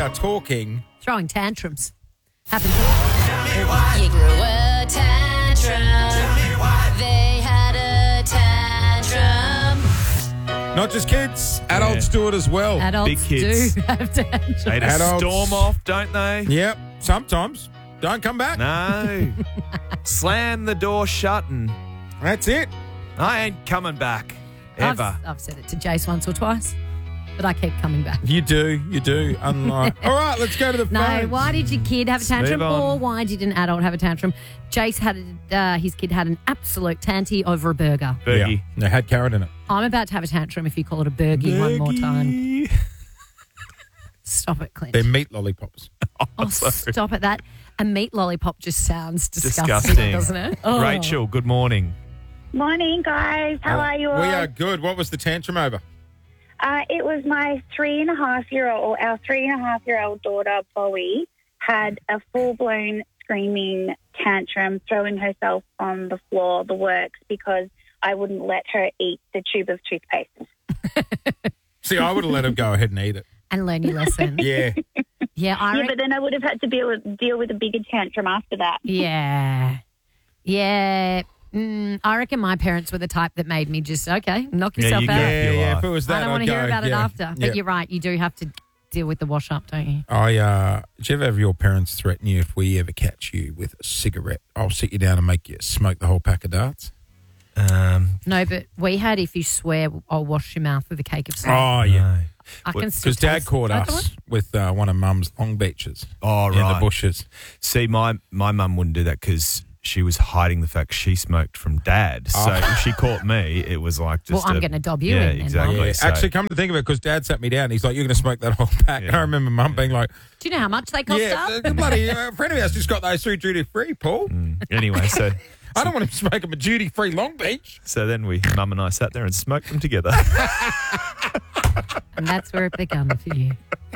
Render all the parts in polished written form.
are talking. Throwing tantrums. Happens. You grew a tantrum. They had a tantrum. Not just kids, adults do it as well. Adults Big kids. do have tantrums. They Adults. storm off, don't they? Yep, sometimes. Don't come back. No. Slam the door shut and That's it. I ain't coming back. Ever. I've said it to Jace once or twice, but I keep coming back. You do. Unlike. All right, let's go to the No, phone. why did your kid have a tantrum, move on. or why did an adult have a tantrum? Jace had his kid had an absolute tanty over a burger. Bergie. Yeah, they had carrot in it. I'm about to have a tantrum if you call it a burgie one more time. Stop it, Clint. They're meat lollipops. Oh, stop it. That a meat lollipop just sounds disgusting, Disgusting. doesn't it? Oh. Rachel, good morning. Morning, guys. How are you all? We are good. What was the tantrum over? It was my 3.5-year-old daughter, Bowie, had a full-blown screaming tantrum, throwing herself on the floor, the works, because I wouldn't let her eat the tube of toothpaste. See, I would have let him go ahead and eat it. And learn your lesson. Yeah. Yeah, But then I would have had to deal with a bigger tantrum after that. Yeah. I reckon my parents were the type that made me just, knock yourself you out. go. Yeah. If it was that, I don't want I'd to hear go, about it yeah. after. But you're right. You do have to deal with the wash up, don't you? Did you ever have your parents threaten you if we ever catch you with a cigarette, I'll sit you down and make you smoke the whole pack of darts? No, but we had, if you swear, I'll wash your mouth with a cake of salt. Oh, yeah. I can still Because Dad taste caught it. us with one of Mum's long beaches Oh, in the right. bushes. See, my mum wouldn't do that because she was hiding the fact she smoked from Dad. So if she caught me, it was like just Well, I'm going to dob you in then, exactly. Mum. Yeah. So- Actually, come to think of it, because Dad sat me down, he's like, you're going to smoke that whole pack. Yeah. And I remember Mum being like, Do you know how much they cost yeah, up? the bloody friend of ours just got those through duty-free, Paul. Anyway, so I don't want him smoking a duty-free Long Beach. then Mum and I sat there and smoked them together. And that's where it began for you.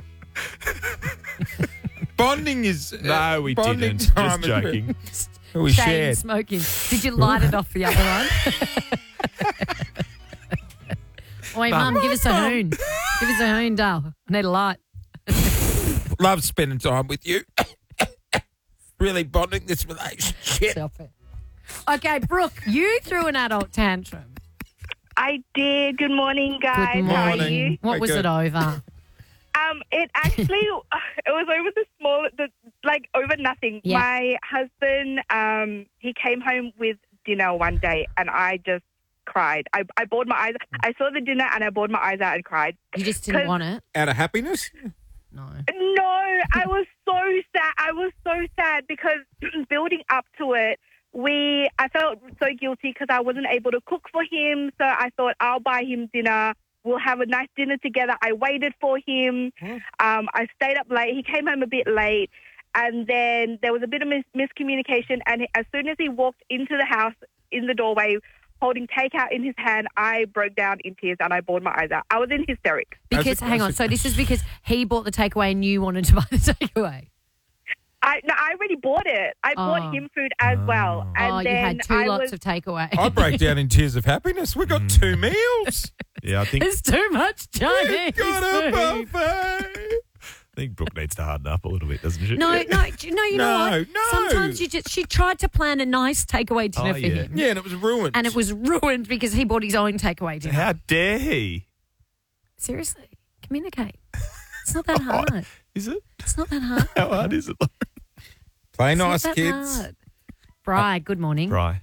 Bonding is... No, we bonding didn't. time Just is- joking. We Chain shared. smoking. Did you light it off the other one? Oi, Mum, give us a hoon. Give us a hoon, Dale. I need a light. Love spending time with you. Really bonding this relationship. Stop it. Okay, Brooke, you threw an adult tantrum. I did. Good morning, guys. Good How are morning. you? What was it over? It actually it was over nothing. Yeah. My husband, he came home with dinner one day, and I just cried. I bawled my eyes. I saw the dinner, and I bawled my eyes out and cried. You just didn't want it? Out of happiness? No. No, I was so sad. I was so sad because building up to it, I felt so guilty because I wasn't able to cook for him. So I thought I'll buy him dinner. We'll have a nice dinner together. I waited for him. I stayed up late. He came home a bit late. And then there was a bit of miscommunication. And as soon as he walked into the house, in the doorway, holding takeout in his hand, I broke down in tears and I bawled my eyes out. I was in hysterics. Because, hang on, so this is because he bought the takeaway and you wanted to buy the takeaway? I already bought it. I bought him food as well. And You then had two lots of takeaway. I break down in tears of happiness. We got 2 meals. Yeah, I think It's too much Chinese We got a food. buffet. Brooke needs to harden up a little bit, doesn't she? No, you know what? No. Sometimes she tried to plan a nice takeaway dinner Oh, for yeah. him. Yeah, and it was ruined. And it was ruined because he bought his own takeaway dinner. How dare he? Seriously, communicate. It's not that hard. Is it? It's not that hard. How hard is it? Play It's not nice, that kids. hard. Bri, good morning. Right.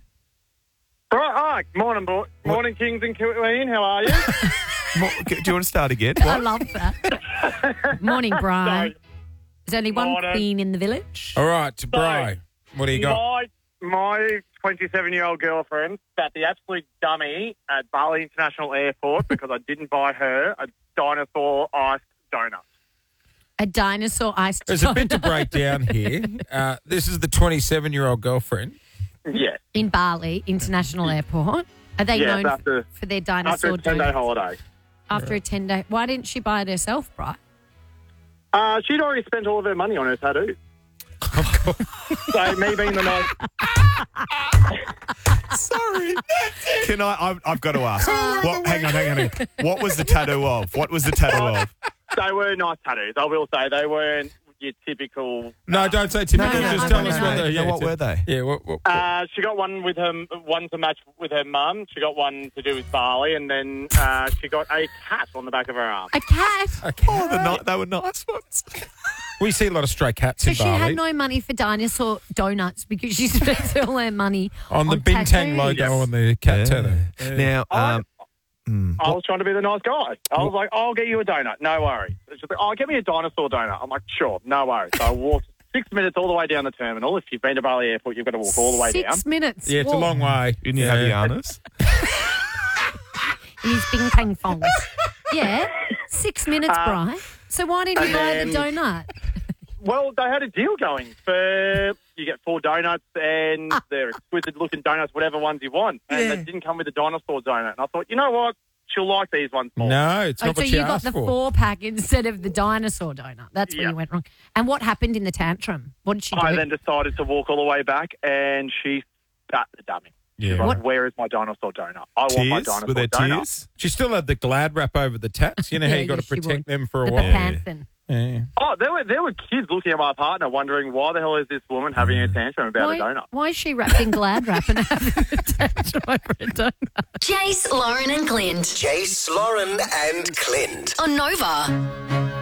Right, morning, morning, Kings and Queen. How are you? Do you want to start again? I love that. Morning, Bri. There's only one Morning. queen in the village. All right, to Bri. What do you got? My 27-year-old girlfriend sat the absolute dummy at Bali International Airport because I didn't buy her a dinosaur iced donut. A dinosaur iced There's a bit to break down here. This is the 27-year-old girlfriend. Yes. in Bali International Airport. Are they Yes, known after- for their After dinosaur a 10-day donuts? holiday. After a 10-day. Why didn't she buy it herself, Bri? She'd already spent all of her money on her tattoo. So me being the nice... Sorry. Can I've got to ask. Hang on. What was the tattoo of? What was the tattoo of? They were nice tattoos, I will say. They weren't your typical... No, don't say typical. No, just I tell wanna us know. what, What were they? Yeah, what she got one with one to match with her mum. She got one to do with Bali, and then she got a cat on the back of her arm. A cat. Oh, they were nice ones. we see a lot of stray cats So in she Bali. had no money for dinosaur donuts because she spent all her money on the Bintang tattoos. logo on the cat tether. Yeah. Now, I was trying to be the nice guy. I was like, I'll get you a donut. No worries. She's like, oh, get me a dinosaur donut. I'm like, sure, no worries. So I walked 6 minutes all the way down the terminal. If you've been to Bali Airport, you've got to walk all the way down. 6 minutes. Yeah, it's a walk long way. didn't you have Giannis? in his bing pang fongs. Yeah, 6 minutes, Bri. So why didn't you buy the donut? Well, they had a deal going for you get 4 donuts and they're exquisite looking donuts, whatever ones you want. And they didn't come with a dinosaur donut. And I thought, you know what? She'll like these ones more. No, it's not So what she you got asked the for. 4-pack instead of the dinosaur donut. That's where Yeah. you went wrong. And what happened in the tantrum? What did she do? I then decided to walk all the way back and she spat the dummy. Yeah. Like, What? where is my dinosaur donut? I want my Tears? dinosaur Were there donut. tears? She still had the glad wrap over the tats. You know how Yeah, you got to yes, she protect would. them for a The while. bepanthen. Yeah. Oh, there were kids looking at my partner wondering why the hell is this woman having a tantrum about a donut? Why is she wrapped in glad wrap and having a tantrum over a donut? Jace, Lauren, and Clint Jace, Lauren, and Clint. on Nova.